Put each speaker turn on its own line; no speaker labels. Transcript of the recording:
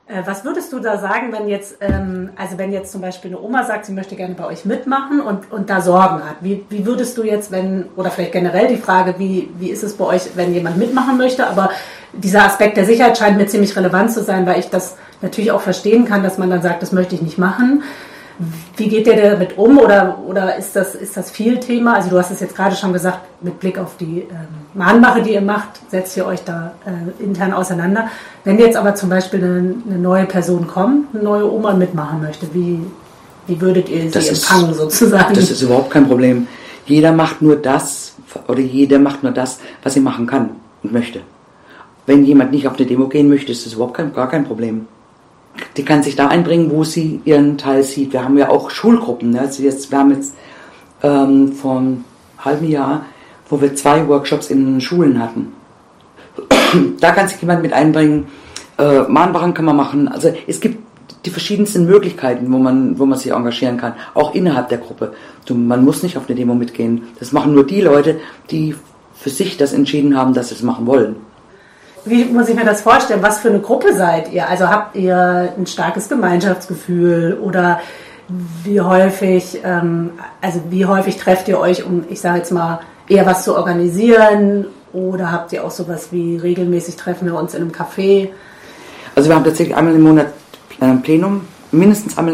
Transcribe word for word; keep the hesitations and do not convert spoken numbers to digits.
Was würdest du da sagen, wenn jetzt, ähm, also wenn jetzt zum Beispiel eine Oma sagt, sie möchte gerne bei euch mitmachen und, und da Sorgen hat? Wie, wie würdest du jetzt, wenn, oder vielleicht generell die Frage, wie, wie ist es bei euch, wenn jemand mitmachen möchte? Aber dieser Aspekt der Sicherheit scheint mir ziemlich relevant zu sein, weil ich das natürlich auch verstehen kann, dass man dann sagt, das möchte ich nicht machen. Wie geht ihr damit um oder, oder ist das, ist das viel Thema? Also du hast es jetzt gerade schon gesagt, mit Blick auf die ähm, Mahnwache, die ihr macht, setzt ihr euch da äh, intern auseinander. Wenn jetzt aber zum Beispiel eine, eine neue Person kommt, eine neue Oma mitmachen möchte, wie, wie würdet ihr sie das empfangen ist, sozusagen?
Das ist überhaupt kein Problem. Jeder macht nur das, oder jeder macht nur das, was er machen kann und möchte. Wenn jemand nicht auf eine Demo gehen möchte, ist das überhaupt kein, gar kein Problem. Die kann sich da einbringen, wo sie ihren Teil sieht. Wir haben ja auch Schulgruppen. Ne? Also jetzt, wir haben jetzt ähm, vor einem halben Jahr, wo wir zwei Workshops in Schulen hatten. Da kann sich jemand mit einbringen. Äh, Mahnwachen kann man machen. Also es gibt die verschiedensten Möglichkeiten, wo man, wo man sich engagieren kann. Auch innerhalb der Gruppe. Du, man muss nicht auf eine Demo mitgehen. Das machen nur die Leute, die für sich das entschieden haben, dass sie es machen wollen.
Wie muss ich mir das vorstellen? Was für eine Gruppe seid ihr? Also habt ihr ein starkes Gemeinschaftsgefühl oder wie häufig, ähm, also wie häufig trefft ihr euch, um, ich sage jetzt mal, eher was zu organisieren oder habt ihr auch sowas wie regelmäßig treffen wir uns in einem Café?
Also wir haben tatsächlich einmal im Monat ein Plenum, mindestens einmal